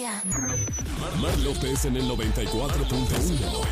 Mar López en el 94.1.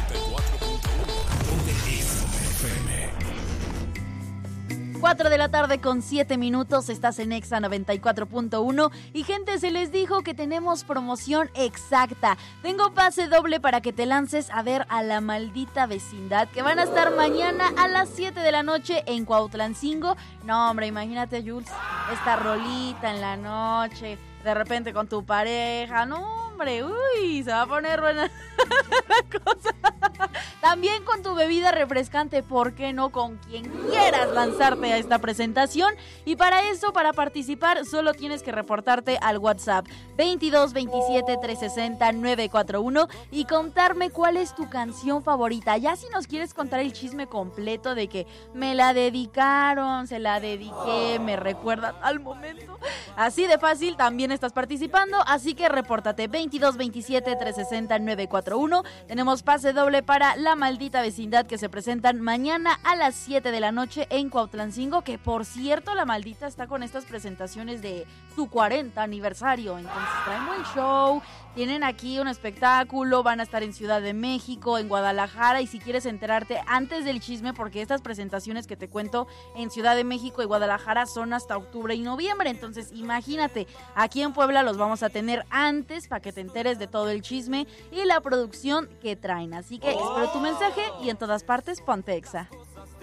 4 de la tarde con 7 minutos, estás en Exa 94.1 y gente, se les dijo que tenemos promoción exacta. Tengo pase doble para que te lances a ver a La Maldita Vecindad, que van a estar mañana a las 7 de la noche en Cuautlancingo. No, hombre, imagínate, Jules, esta rolita en la noche, de repente con tu pareja, no, hombre, uy, se va a poner buena la cosa. También con tu bebida refrescante, ¿por qué no? Con quien quieras lanzarte a esta presentación. Y para eso, para participar, solo tienes que reportarte al WhatsApp 22 27 360 941 y contarme cuál es tu canción favorita. Ya si nos quieres contar el chisme completo de que me la dedicaron, se la dediqué, me recuerda al momento, así de fácil, también estás participando. Así que repórtate 22 27 360 941. Tenemos pase doble para La Maldita Vecindad, que se presentan mañana a las 7 de la noche en Cuautlancingo, que por cierto La Maldita está con estas presentaciones de su 40 aniversario, entonces traen buen show, tienen aquí un espectáculo, van a estar en Ciudad de México, en Guadalajara, y si quieres enterarte antes del chisme, porque estas presentaciones que te cuento en Ciudad de México y Guadalajara son hasta octubre y noviembre, entonces imagínate, aquí en Puebla los vamos a tener antes para que te enteres de todo el chisme y la producción que traen, así que espero tu mensaje y en todas partes ponte Exa.